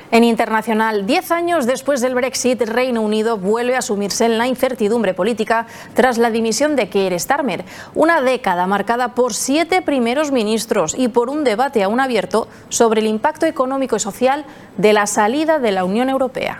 En internacional, 10 años después del Brexit, Reino Unido vuelve a sumirse en la incertidumbre política tras la dimisión de Keir Starmer. Una década marcada por 7 primeros ministros y por un debate aún abierto sobre el impacto económico y social de la salida de la Unión Europea.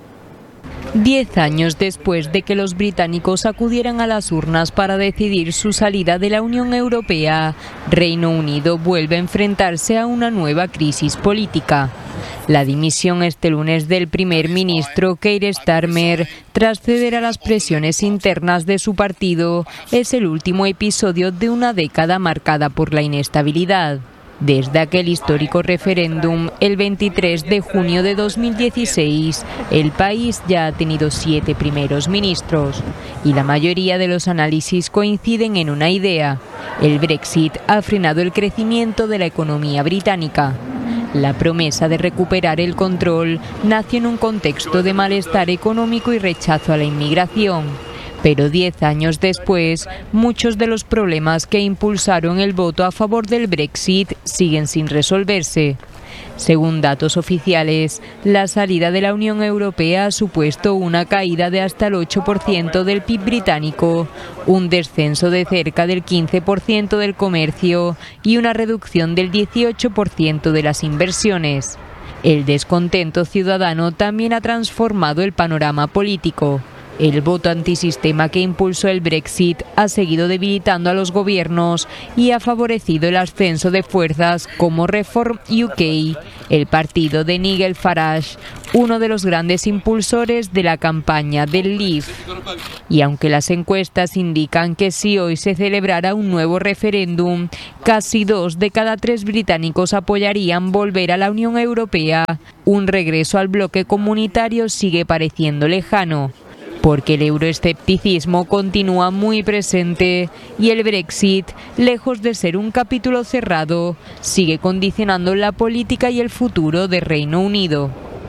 10 años después de que los británicos acudieran a las urnas para decidir su salida de la Unión Europea, Reino Unido vuelve a enfrentarse a una nueva crisis política. La dimisión este lunes del primer ministro Keir Starmer, tras ceder a las presiones internas de su partido, es el último episodio de una década marcada por la inestabilidad. Desde aquel histórico referéndum, el 23 de junio de 2016, el país ya ha tenido 7 primeros ministros. Y la mayoría de los análisis coinciden en una idea: el Brexit ha frenado el crecimiento de la economía británica. La promesa de recuperar el control nació en un contexto de malestar económico y rechazo a la inmigración. Pero 10 años después, muchos de los problemas que impulsaron el voto a favor del Brexit siguen sin resolverse. Según datos oficiales, la salida de la Unión Europea ha supuesto una caída de hasta el 8% del PIB británico, un descenso de cerca del 15% del comercio y una reducción del 18% de las inversiones. El descontento ciudadano también ha transformado el panorama político. El voto antisistema que impulsó el Brexit ha seguido debilitando a los gobiernos y ha favorecido el ascenso de fuerzas como Reform UK, el partido de Nigel Farage, uno de los grandes impulsores de la campaña del Leave. Y aunque las encuestas indican que si hoy se celebrara un nuevo referéndum, casi 2 de cada 3 británicos apoyarían volver a la Unión Europea, un regreso al bloque comunitario sigue pareciendo lejano, porque el euroescepticismo continúa muy presente y el Brexit, lejos de ser un capítulo cerrado, sigue condicionando la política y el futuro de Reino Unido.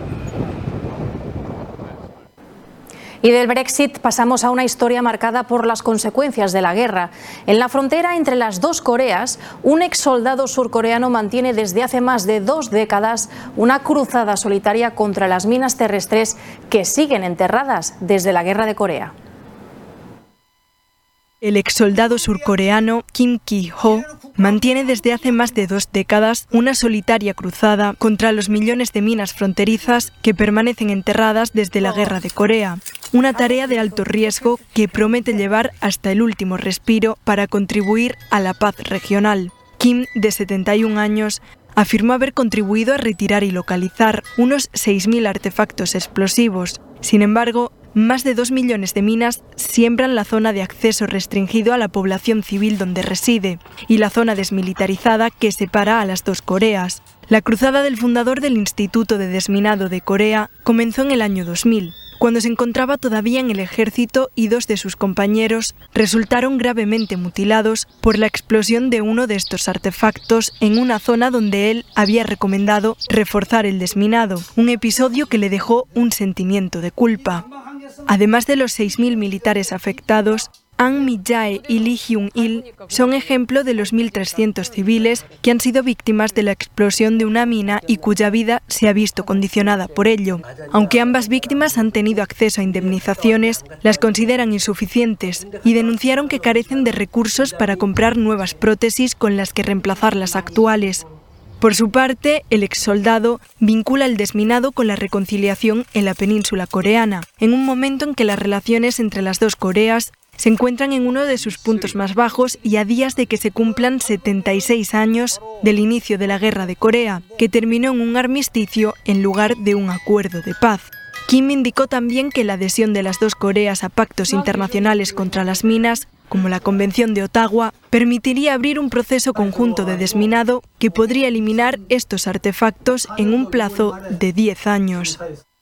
Y del Brexit pasamos a una historia marcada por las consecuencias de la guerra. En la frontera entre las dos Coreas, un exsoldado surcoreano mantiene desde hace más de 2 décadas una cruzada solitaria contra las minas terrestres que siguen enterradas desde la Guerra de Corea. El exsoldado surcoreano Kim Ki-ho mantiene desde hace más de 2 décadas una solitaria cruzada contra los millones de minas fronterizas que permanecen enterradas desde la Guerra de Corea. Una tarea de alto riesgo que promete llevar hasta el último respiro para contribuir a la paz regional. Kim, de 71 años, afirmó haber contribuido a retirar y localizar unos 6.000 artefactos explosivos. Sin embargo, más de 2 millones de minas siembran la zona de acceso restringido a la población civil donde reside y la zona desmilitarizada que separa a las dos Coreas. La cruzada del fundador del Instituto de Desminado de Corea comenzó en el año 2000, cuando se encontraba todavía en el ejército y 2 de sus compañeros resultaron gravemente mutilados por la explosión de uno de estos artefactos en una zona donde él había recomendado reforzar el desminado, un episodio que le dejó un sentimiento de culpa. Además de los 6.000 militares afectados, An Mi-jae y Lee Hyun-il son ejemplo de los 1.300 civiles que han sido víctimas de la explosión de una mina y cuya vida se ha visto condicionada por ello. Aunque ambas víctimas han tenido acceso a indemnizaciones, las consideran insuficientes y denunciaron que carecen de recursos para comprar nuevas prótesis con las que reemplazar las actuales. Por su parte, el exsoldado vincula el desminado con la reconciliación en la península coreana, en un momento en que las relaciones entre las dos Coreas se encuentran en uno de sus puntos más bajos y a días de que se cumplan 76 años del inicio de la Guerra de Corea, que terminó en un armisticio en lugar de un acuerdo de paz. Kim indicó también que la adhesión de las dos Coreas a pactos internacionales contra las minas, como la Convención de Ottawa, permitiría abrir un proceso conjunto de desminado que podría eliminar estos artefactos en un plazo de 10 años.